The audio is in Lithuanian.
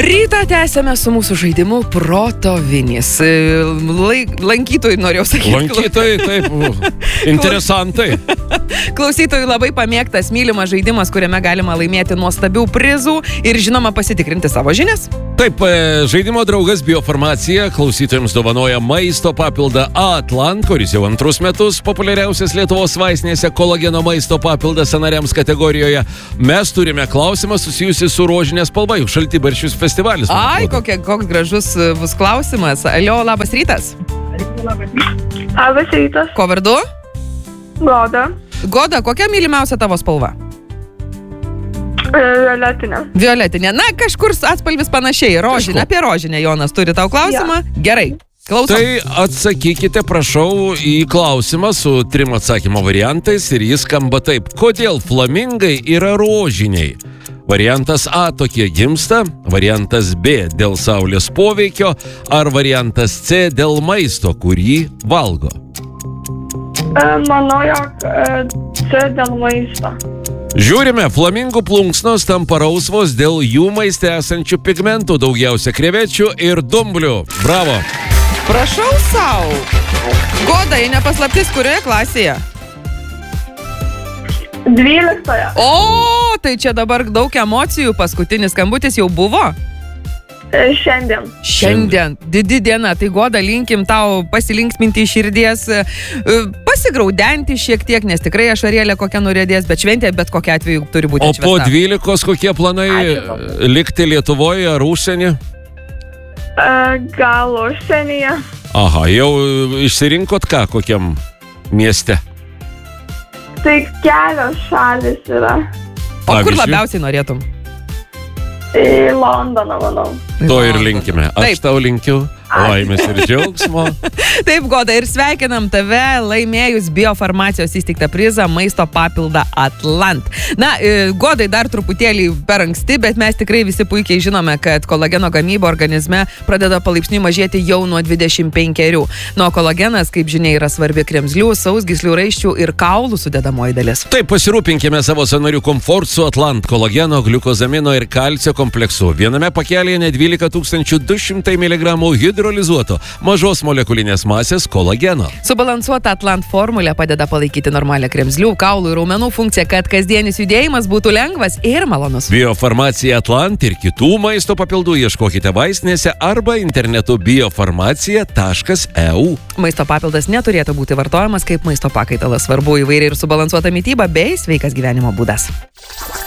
Rytą tęsėme su mūsų žaidimu Proto Vinys. Lankytojai, norėjau sakyti. Lankytojai, taip, interesantai. Klausytojų labai pamėgtas, mylimas žaidimas, kuriame galima laimėti nuostabių prizų ir, žinoma, pasitikrinti savo žinias. Taip, žaidimo draugas Biofarmacija klausytojams dovanoja maisto papildą Atlant, kuris jau antrus metus populiariausias Lietuvos vaistinėse kolageno maisto papildas sąnariams kategorijoje. Mes turime klausimą susijusi su rožinės spalva, juk Šaltibarščius festivalis. Ai, koks gražus bus klausimas. Alio, labas rytas. Labas rytas. Ko vardu? Goda. Goda, kokia mylimiausia tavo spalva? Violetinė. Violetinė. Na, kažkur atspalvis panašiai. Rožinė. Apie rožinę Jonas turi tau klausimą. Ja. Gerai. Klausom. Tai atsakykite, prašau, į klausimą su 3 atsakymo variantais ir jis skamba taip. Kodėl flamingai yra rožiniai? Variantas A – tokie gimsta, variantas B – dėl saulės poveikio, ar variantas C – dėl maisto, kurį valgo? Manau, jog C dėl maisto. Žiūrime, flamingų plunksnos tampa rausvos dėl jų maiste esančių pigmentų, daugiausia krevečių ir dumblių. Bravo! Prašau sau. Goda, jei nepaslaptis, kurioje klasėje? 12. O, tai čia dabar daug emocijų. Paskutinis skambutis jau buvo? Šiandien. Didi diena. Tai Goda, linkim tau pasilinksminti iš širdies, pasigraudenti šiek tiek, nes tikrai ašarėlė kokia norėdės, bet šventė bet kokia atveju turi būti atšvesta. O po 12 kokie planai likti Lietuvoje ar užsienį? Gal užsienyje. Aha, jau išsirinkot ką, kokiam mieste? Tai kelios šalis yra. O kur labiausiai norėtum? Į Londoną, manau. To ir linkime. Aš tau linkiu laimės ir džiaugsmo. Taip, Goda, ir sveikinam tave laimėjus Biofarmacijos įsteigtą prizą maisto papildą Atlant. Na, Godai dar truputėlį per anksti, bet mes tikrai visi puikiai žinome, kad kolageno gamyba organizme pradeda palaipsniui mažėti jau nuo 25. Nuo kolagenas, kaip žinia, yra svarbi kremzlių, sausgyslių, raiščių ir kaulų sudedamoji dalis. Taip, pasirūpinkime savo sąnarių komfortu su Atlant kolageno, gliukozamino ir kalcio kompleksu. Viename pakelyje net 12 200 mg hidrolizuoto mažos molekulinės masės kolageno. Subalansuota Atlant formulė padeda palaikyti normalią kremzlių, kaulų ir raumenų funkciją, kad kasdienis judėjimas būtų lengvas ir malonus. Biofarmacija Atlant ir kitų maisto papildų ieškokite vaistinėse arba internetu biofarmacija.eu. Maisto papildas neturėtų būti vartojamas kaip maisto pakaitalas. Svarbu įvairiai ir subalansuota mityba bei sveikas gyvenimo būdas.